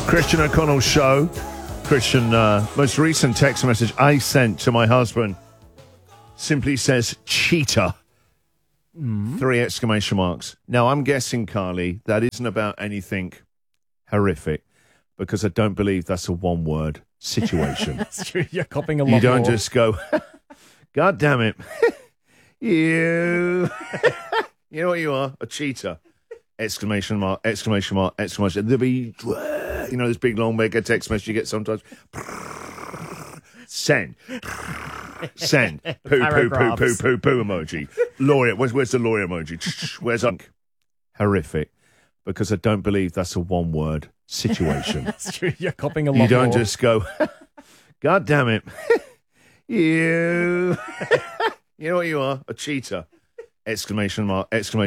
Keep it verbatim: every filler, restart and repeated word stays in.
Christian O'Connell show. Christian, uh, most recent text message I sent to my husband simply says cheater. Mm. Three exclamation marks. Now, I'm guessing, Carly, that isn't about anything horrific because I don't believe that's a one-word situation. That's true. You're copying a lot You don't more. just go, God damn it. you. You know what you are? A cheater. Exclamation mark, exclamation mark, exclamation. There'll be, you know, this big long mega text message you get sometimes. Send. Send. Poo, poo, poo, poo, poo, poo emoji. Lawyer. Where's, where's the lawyer emoji? Where's unk? Horrific. Because I don't believe that's a one-word situation. That's true. You're copying a lot You don't more. just go, God damn it. you. You know what you are? A cheater. Exclamation mark, exclamation